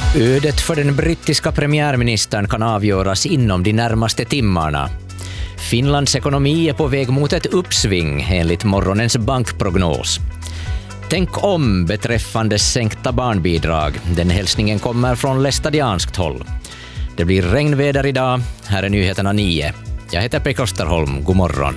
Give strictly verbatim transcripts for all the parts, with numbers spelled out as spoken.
Ödet för den brittiska premiärministern kan avgöras inom de närmaste timmarna. Finlands ekonomi är på väg mot ett uppsving enligt morgonens bankprognos. Tänk om beträffande sänkta barnbidrag. Den hälsningen kommer från lästadianskt håll. Det blir regnväder idag. Här är nyheterna nio. Jag heter Pekka Österholm. God morgon.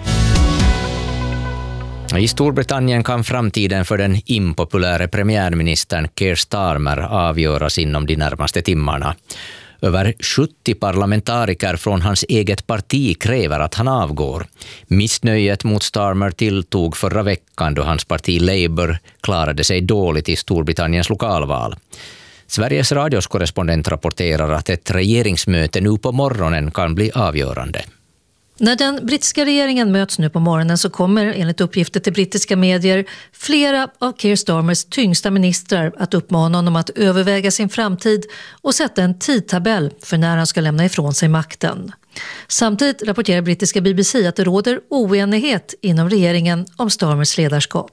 I Storbritannien kan framtiden för den impopulära premiärministern Keir Starmer avgöras inom de närmaste timmarna. Över sjuttio parlamentariker från hans eget parti kräver att han avgår. Missnöjet mot Starmer tilltog förra veckan då hans parti Labour klarade sig dåligt i Storbritanniens lokalval. Sveriges radios korrespondent rapporterar att ett regeringsmöte nu på morgonen kan bli avgörande. När den brittiska regeringen möts nu på morgonen så kommer enligt uppgifter till brittiska medier flera av Keir Starmers tyngsta ministrar att uppmana honom att överväga sin framtid och sätta en tidtabell för när han ska lämna ifrån sig makten. Samtidigt rapporterar brittiska B B C att det råder oenighet inom regeringen om Starmers ledarskap.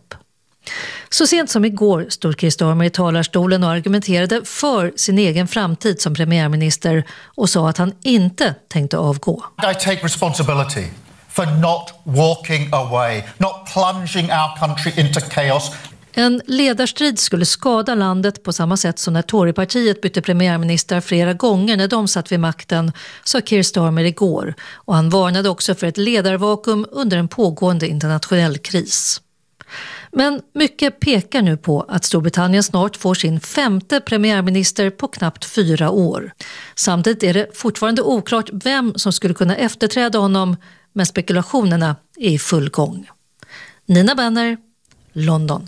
Så sent som igår stod Keir Starmer i talarstolen och argumenterade för sin egen framtid som premiärminister och sa att han inte tänkte avgå. I take responsibility for not walking away, not plunging our country into chaos. En ledarstrid skulle skada landet på samma sätt som när Torypartiet bytte premiärminister flera gånger när de satt vid makten, sa Keir Starmer igår, och han varnade också för ett ledarvakuum under en pågående internationell kris. Men mycket pekar nu på att Storbritannien snart får sin femte premiärminister på knappt fyra år. Samtidigt är det fortfarande oklart vem som skulle kunna efterträda honom, men spekulationerna är i full gång. Nina Benner, London.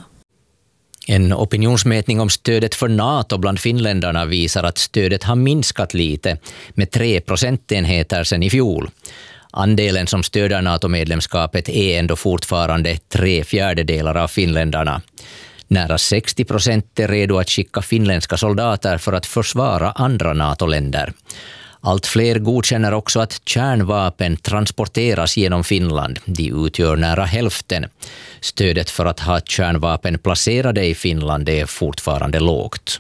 En opinionsmätning om stödet för NATO bland finländarna visar att stödet har minskat lite med tre procentenheter sedan i fjol. Andelen som stöder NATO-medlemskapet är ändå fortfarande tre fjärdedelar av finländarna. Nära sextio procent är redo att skicka finländska soldater för att försvara andra NATO-länder. Allt fler godkänner också att kärnvapen transporteras genom Finland. De utgör nära hälften. Stödet för att ha kärnvapen placerade i Finland är fortfarande lågt.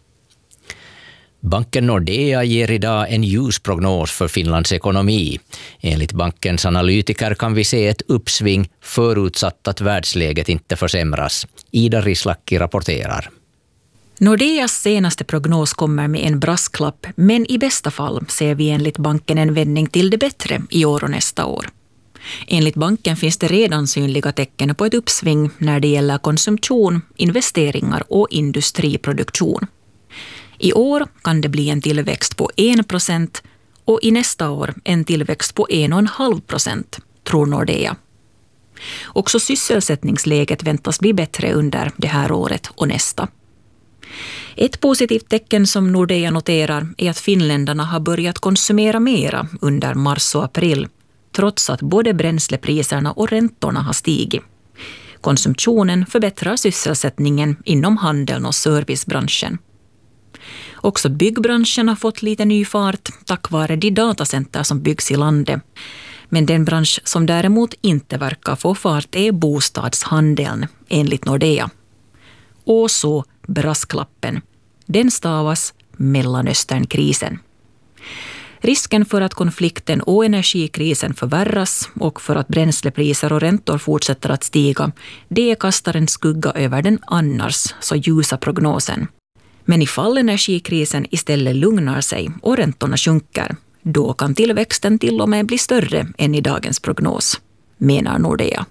Banken Nordea ger idag en ljusprognos för Finlands ekonomi. Enligt bankens analytiker kan vi se ett uppsving förutsatt att världsläget inte försämras. Ida Rislaki rapporterar. Nordeas senaste prognos kommer med en brasklapp, men i bästa fall ser vi enligt banken en vändning till det bättre i år och nästa år. Enligt banken finns det redan synliga tecken på ett uppsving när det gäller konsumtion, investeringar och industriproduktion. I år kan det bli en tillväxt på en procent och i nästa år en tillväxt på en komma fem procent, tror Nordea. Också sysselsättningsläget väntas bli bättre under det här året och nästa. Ett positivt tecken som Nordea noterar är att finländarna har börjat konsumera mera under mars och april, trots att både bränslepriserna och räntorna har stigit. Konsumtionen förbättrar sysselsättningen inom handeln och servicebranschen. Också byggbranschen har fått lite ny fart tack vare de datacenter som byggs i landet. Men den bransch som däremot inte verkar få fart är bostadshandeln, enligt Nordea. Och så brasklappen. Den stavas Mellanösternkrisen. Risken för att konflikten och energikrisen förvärras och för att bränslepriser och räntor fortsätter att stiga, det kastar en skugga över den annars så ljusa prognosen. Men ifall energikrisen istället lugnar sig och räntorna sjunker, då kan tillväxten till och med bli större än i dagens prognos, menar Nordea.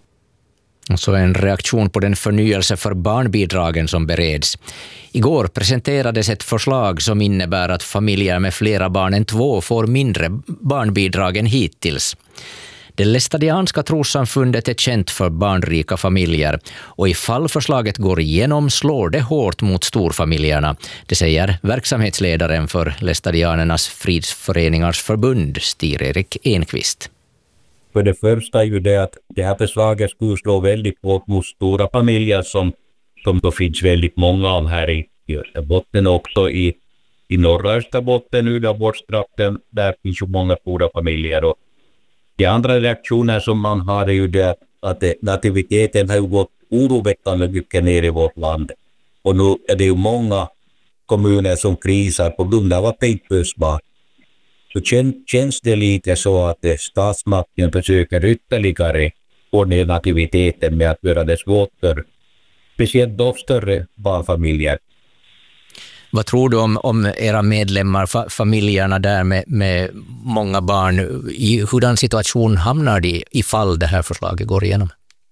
Så en reaktion på den förnyelse för barnbidragen som bereds. Igår presenterades ett förslag som innebär att familjer med flera barn än två får mindre barnbidrag än hittills. Det lästadianska trossamfundet är känt för barnrika familjer och ifall förslaget går igenom slår det hårt mot storfamiljerna. Det säger verksamhetsledaren för Lästadianernas fridsföreningars förbund, Stir-Erik Enqvist. För det första är ju det att det här förslaget skulle slå väldigt hårt mot stora familjer som, som då finns väldigt många av här i Österbotten och också i, i norra Österbotten, Uleåborgstrakten, där finns ju många stora familjer. Och de andra reaktioner som man har är ju det att det, nativiteten har gått oroväckande mycket ner i vårt land. Och nu är det ju många kommuner som krisar på grund av att det inte behövs mat. Så känns det lite så att statsmakten försöker ytterligare få ner nativiteten med att göra det svårt för speciellt de större barnfamiljer. Vad tror du om, om era medlemmar, fa, familjerna där med, med många barn? I hurdan situation hamnar de ifall det här förslaget går igenom?